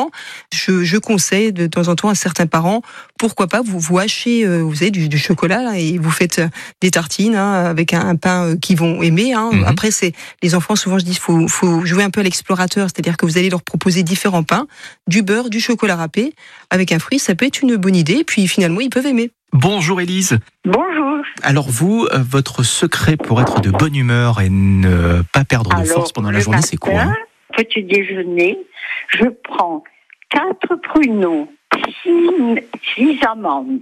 enfants, je conseille de temps en temps à certains parents, pourquoi pas vous hachez, vous savez, du chocolat là, et vous faites des tartines avec un pain qu'ils vont aimer. Après, c'est les enfants, souvent je dis, faut jouer un peu à l'explorateur, c'est-à-dire que vous allez leur proposer différents pains, du beurre, du chocolat râpé, avec un fruit, ça peut être une bonne idée, et puis finalement ils peuvent aimer. Bonjour Élise. Bonjour. Alors vous, votre secret pour être de bonne humeur et ne pas perdre de force pendant la journée, c'est quoi? Petit déjeuner, je prends 4 pruneaux, 6 amandes,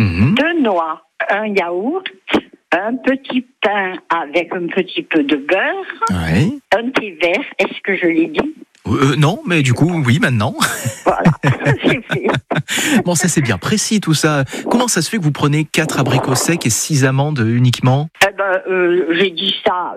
2 noix, un yaourt, un petit pain avec un petit peu de beurre, un thé vert, est-ce que je l'ai dit? Non, mais du coup, oui, maintenant. Voilà, c'est fait. Bon, ça c'est bien précis tout ça. Comment ça se fait que vous prenez 4 abricots secs et 6 amandes uniquement? J'ai dit ça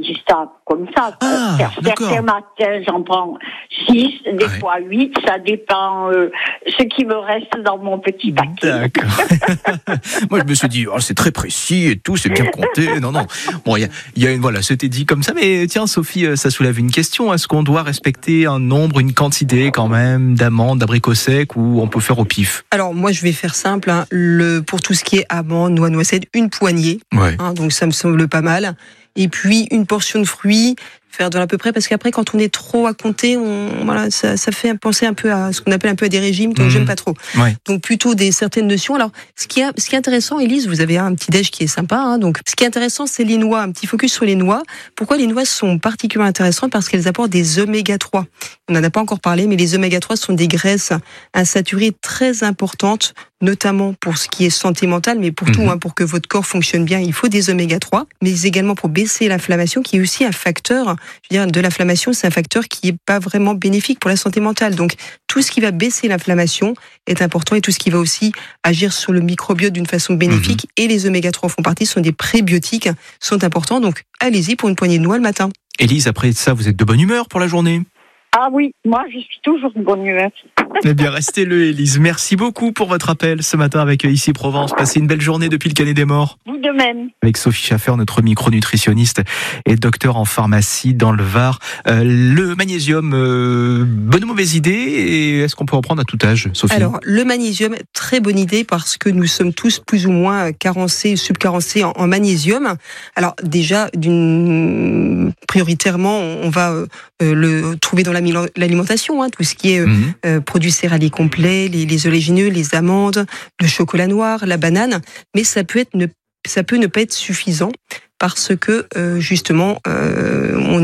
comme ça. Certains matins, j'en prends 6, des fois 8, ça dépend ce qui me reste dans mon petit paquet. D'accord. Moi, je me suis dit, c'est très précis et tout, c'est bien compté. Non. Bon, voilà, c'était dit comme ça. Mais tiens, Sophie, ça soulève une question. Est-ce qu'on doit respecter un nombre, une quantité quand même d'amandes, d'abricots secs, ou on peut faire au pif? Alors moi je vais faire simple, pour tout ce qui est amandes, noix, noisettes, une poignée, donc ça me semble pas mal, et puis une portion de fruits, faire de l'à peu près, parce qu'après quand on est trop à compter, ça fait penser un peu à ce qu'on appelle un peu à des régimes, donc j'aime pas trop. Donc plutôt des certaines notions. Alors ce qui est intéressant, Élise, vous avez un petit déj qui est sympa, donc ce qui est intéressant c'est les noix, un petit focus sur les noix. Pourquoi les noix sont particulièrement intéressantes? Parce qu'elles apportent des oméga 3. On n'en a pas encore parlé, mais les oméga 3 sont des graisses insaturées très importantes, notamment pour ce qui est santé mentale, mais pour tout, pour que votre corps fonctionne bien, il faut des oméga 3, mais également pour baisser l'inflammation, qui est aussi un facteur, de l'inflammation, c'est un facteur qui est pas vraiment bénéfique pour la santé mentale. Donc, tout ce qui va baisser l'inflammation est important, et tout ce qui va aussi agir sur le microbiote d'une façon bénéfique, et les oméga 3 en font partie, sont des prébiotiques, sont importants, donc allez-y pour une poignée de noix le matin. Élise, après ça, vous êtes de bonne humeur pour la journée? Ah oui, moi je suis toujours de bonne humeur. Eh bien, restez-le, Élise. Merci beaucoup pour votre appel ce matin avec Ici Provence. Passez une belle journée depuis le Canet des Morts. Vous de même. Avec Sophie Schaffer, notre micronutritionniste et docteur en pharmacie dans le Var. Le magnésium, bonne ou mauvaise idée? Et est-ce qu'on peut en prendre à tout âge, Sophie? Alors, le magnésium, très bonne idée, parce que nous sommes tous plus ou moins carencés, subcarencés en magnésium. Alors déjà, prioritairement, on va le trouver dans l'alimentation, tout ce qui est produits céréaliers complets, les oléagineux, les amandes, le chocolat noir, la banane, mais ça peut ne pas être suffisant, parce que justement on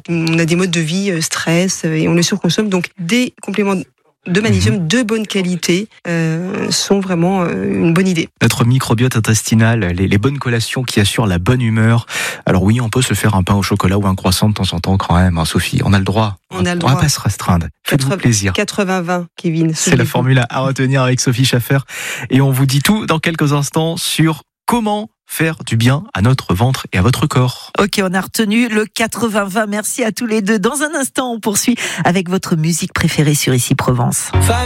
a des modes de vie, stress, et on le surconsomme. Donc des compléments de magnésium de bonne qualité sont vraiment une bonne idée. Notre microbiote intestinal, les bonnes collations qui assurent la bonne humeur. Alors oui, on peut se faire un pain au chocolat ou un croissant de temps en temps quand même, Sophie. On a le droit. On va pas se restreindre. Faites-vous plaisir. 80-20, Kevin. C'est la formule à retenir avec Sophie Schaffer. Et on vous dit tout dans quelques instants sur comment faire du bien à notre ventre et à votre corps. Ok, on a retenu le 80-20. Merci à tous les deux. Dans un instant, on poursuit avec votre musique préférée sur Ici Provence.